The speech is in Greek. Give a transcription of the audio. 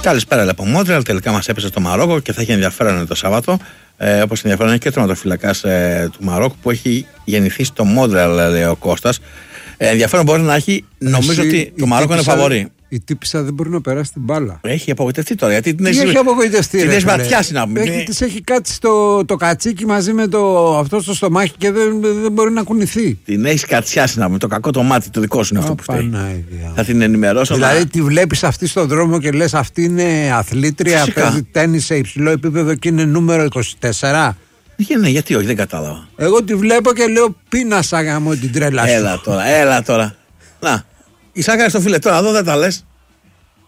Καλησπέρα από Μόντρεαλ. Τελικά μας έπεσε στο Μαρόκο και θα έχει ενδιαφέρον το Σάββατο. Όπως ενδιαφέρον είναι και ο τερματοφύλακας του Μαρόκου που έχει γεννηθεί στο Μόντρεαλ, λέει ο Κώστας. Ενδιαφέρον μπορεί να έχει, νομίζω ότι το Μαρόκο είναι φαβορί. Η τύπισσα δεν μπορεί να περάσει την μπάλα. Έχει απογοητευτεί τώρα. Γιατί την έχει απογοητευτεί. Την έχει ματιάσει να πούμε. Της έχει κάτσει το κατσίκι μαζί με αυτό στο στομάχι και δεν μπορεί να κουνηθεί. Την έχει κατσιάσει να πούμε. Το κακό το μάτι, το δικό σου είναι αυτό που φταίει. Θα την ενημερώσω. Δηλαδή τη βλέπεις αυτή στον δρόμο και λες αυτή είναι αθλήτρια, παίζει τένις σε υψηλό επίπεδο και είναι νούμερο 24. Ναι, γιατί όχι, δεν κατάλαβα. Εγώ τη βλέπω και λέω πίνασα γαμώ την τρέλα σου. Έλα τώρα. Να. Η Σάκα στο φιλετό, εδώ δεν τα λες.